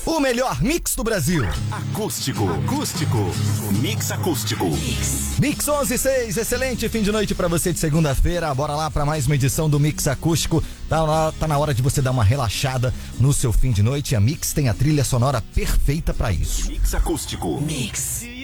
O melhor mix do Brasil. Acústico. Mix acústico. Mix 11:06, excelente fim de noite pra você de segunda-feira. Bora lá pra mais uma edição do Mix Acústico. Tá na hora de você dar uma relaxada no seu fim de noite. A Mix tem a trilha sonora perfeita pra isso. Mix acústico. Mix.